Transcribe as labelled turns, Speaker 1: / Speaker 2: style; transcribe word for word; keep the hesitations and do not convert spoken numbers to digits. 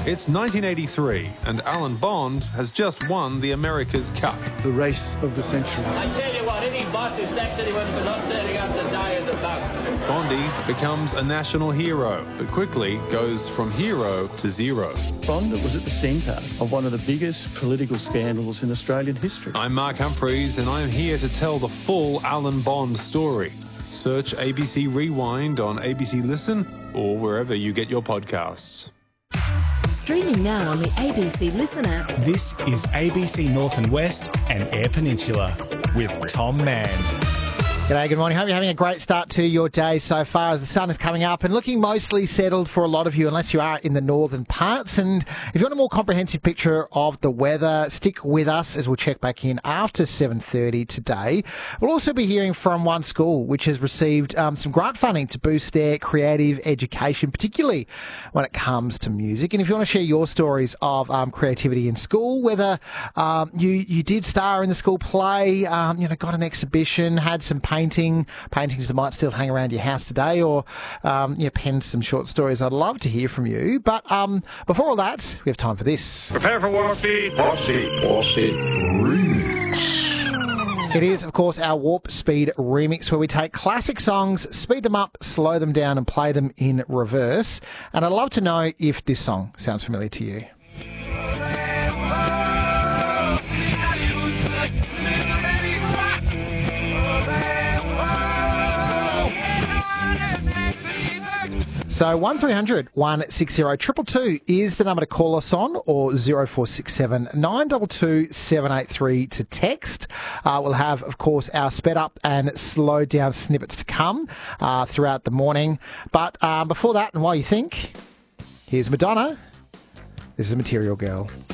Speaker 1: It's nineteen eighty-three, and Alan Bond has just won the America's Cup.
Speaker 2: The race of the century.
Speaker 3: I tell you what, any boss who sacks anyone for not turning up to die is a bug.
Speaker 1: Bondy becomes a national hero, but quickly goes from hero to zero.
Speaker 2: Bond was at the centre of one of the biggest political scandals in Australian history.
Speaker 1: I'm Mark Humphreys, and I'm here to tell the full Alan Bond story. Search A B C Rewind on A B C Listen or wherever you get your podcasts.
Speaker 4: Streaming now on the A B C Listen app.
Speaker 5: This is A B C North and West and Air Peninsula with Tom Mann.
Speaker 6: G'day, good morning. Hope you're having a great start to your day so far as the sun is coming up and looking mostly settled for a lot of you, unless you are in the northern parts. And if you want a more comprehensive picture of the weather, stick with us as we'll check back in after seven thirty today. We'll also be hearing from one school which has received um, some grant funding to boost their creative education, particularly when it comes to music. And if you want to share your stories of um, creativity in school, whether um, you, you did star in the school play, um, you know, got an exhibition, had some painting, paintings that might still hang around your house today, or um, you know, penned some short stories, I'd love to hear from you. But um, before all that, we have time for this.
Speaker 7: Prepare for Warp Speed. Warp Speed. Warp Speed Remix.
Speaker 6: It is, of course, our Warp Speed Remix, where we take classic songs, speed them up, slow them down, and play them in reverse. And I'd love to know if this song sounds familiar to you. So one three hundred one six zero two two two is the number to call us on, or zero four six seven nine two two seven eight three to text. Uh, we'll have, of course, our sped up and slowed down snippets to come uh, throughout the morning. But um, before that, and while you think, here's Madonna. This is Material Girl.